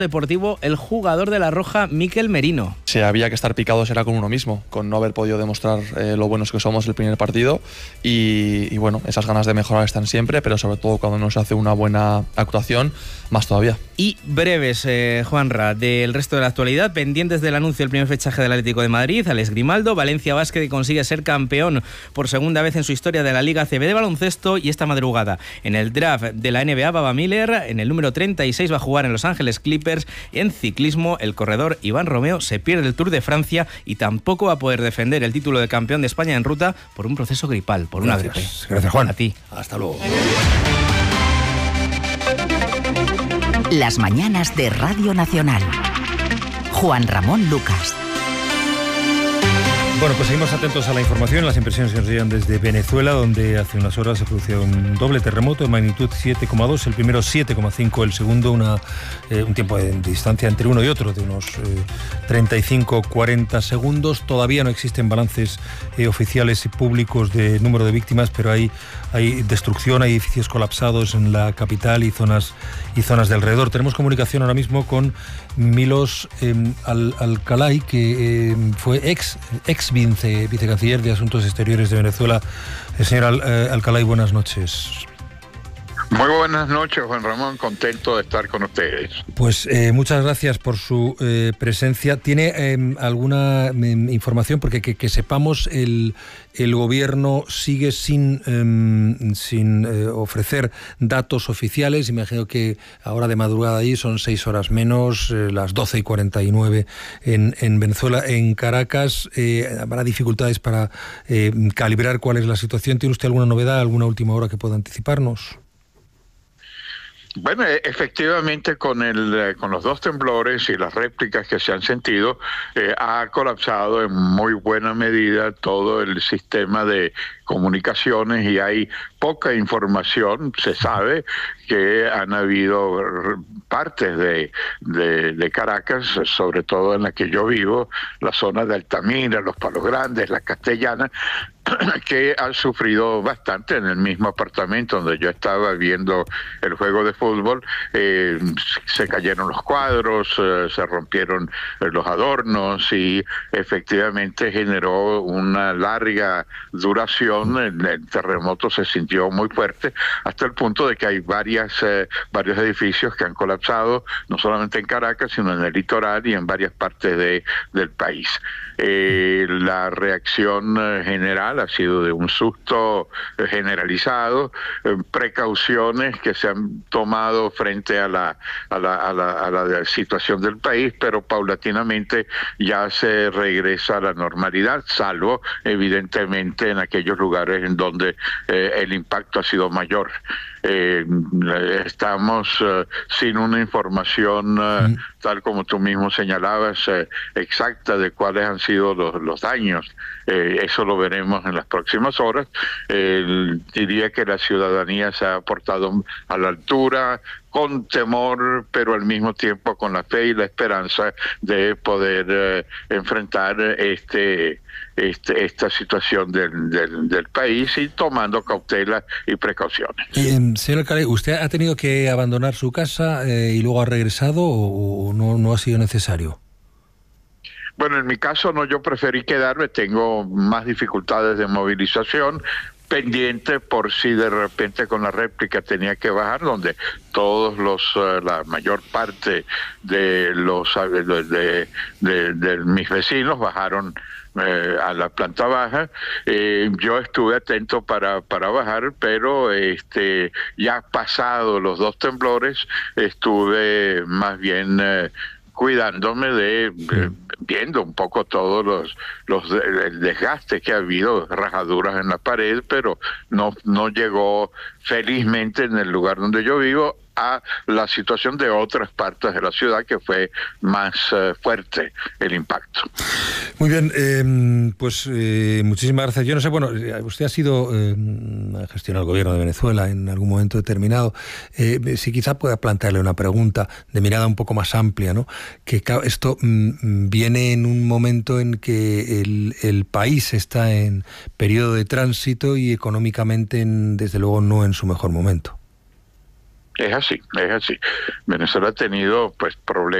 Deportivo el jugador de la Roja, Mikel Merino. Si había que estar picados era con uno mismo, con no haber podido demostrar lo buenos que somos el primer partido y bueno, esas ganas de mejorar están siempre, pero sobre todo cuando nos hace una buena actuación, más todavía. Y breves, Juanra, del resto de la actualidad, pendientes del anuncio del primer fichaje del Atlético de Madrid, Alex Grimaldo. Valencia Basket consigue ser campeón por segunda vez en su historia de la Liga ACB de baloncesto, y esta madrugada en el draft de la NBA, Baba Miller en el número 36 va a jugar en Los Ángeles Clippers. En ciclismo, el corredor Iván Romeo se pierde el Tour de Francia y tampoco va a poder defender el título de campeón de España en ruta por un proceso gripal, por una gripe. Gracias, Juan. A ti. Hasta luego. Las mañanas de Radio Nacional. Juan Ramón Lucas. Bueno, pues seguimos atentos a la información, las impresiones que nos llegan desde Venezuela, donde hace unas horas se produjo un doble terremoto de magnitud 7,2, el primero 7,5, el segundo un tiempo de distancia entre uno y otro de unos 35-40 segundos. Todavía no existen balances oficiales y públicos de número de víctimas, pero hay destrucción, hay edificios colapsados en la capital y zonas de alrededor. Tenemos comunicación ahora mismo con Milos Alcalay, que fue ex vicecanciller de Asuntos Exteriores de Venezuela. Señor Alcalay, buenas noches. Muy buenas noches, Juan Ramón, contento de estar con ustedes. Pues muchas gracias por su presencia. ¿Tiene alguna información? Porque que sepamos, el gobierno sigue sin ofrecer datos oficiales. Imagino que ahora de madrugada allí son 6 horas menos, las 12:49 en Venezuela. En Caracas habrá dificultades para calibrar cuál es la situación. ¿Tiene usted alguna novedad, alguna última hora que pueda anticiparnos? Bueno, efectivamente con los dos temblores y las réplicas que se han sentido, ha colapsado en muy buena medida todo el sistema de comunicaciones y hay poca información. Se sabe que han habido partes de Caracas, sobre todo en la que yo vivo, la zona de Altamira, Los Palos Grandes, La Castellana, que han sufrido bastante. En el mismo apartamento donde yo estaba viendo el juego de fútbol, se cayeron los cuadros, se rompieron los adornos y efectivamente generó una larga duración. El terremoto se sintió muy fuerte hasta el punto de que hay varios edificios que han colapsado, no solamente en Caracas, sino en el litoral y en varias partes del país. La reacción general ha sido de un susto generalizado, precauciones que se han tomado frente a la situación del país, pero paulatinamente ya se regresa a la normalidad, salvo evidentemente en aquellos lugares en donde el impacto ha sido mayor. Estamos sin una información tal como tú mismo señalabas, exacta de cuáles han sido los daños. Eso lo veremos en las próximas horas. Diría que la ciudadanía se ha portado a la altura, con temor, pero al mismo tiempo con la fe y la esperanza de poder enfrentar esta situación del país y tomando cautela y precauciones. Señor Alcalde, ¿usted ha tenido que abandonar su casa y luego ha regresado o no ha sido necesario? Bueno, en mi caso no, yo preferí quedarme, tengo más dificultades de movilización, pendiente por si de repente con la réplica tenía que bajar, donde todos la mayor parte de mis vecinos bajaron a la planta baja. Yo estuve atento para bajar, pero ya pasado los dos temblores estuve más bien cuidándome viendo un poco todos el desgaste que ha habido, rajaduras en la pared, pero no llegó felizmente en el lugar donde yo vivo a la situación de otras partes de la ciudad que fue más fuerte el impacto. Muy bien, pues muchísimas gracias. Yo no sé, bueno, usted ha gestionado el gobierno de Venezuela en algún momento determinado. Si quizá pueda plantearle una pregunta de mirada un poco más amplia, ¿no? Que claro, esto viene en un momento en que el país está en periodo de tránsito y económicamente, desde luego, no en su mejor momento. Es así, es así. Venezuela ha tenido pues problemas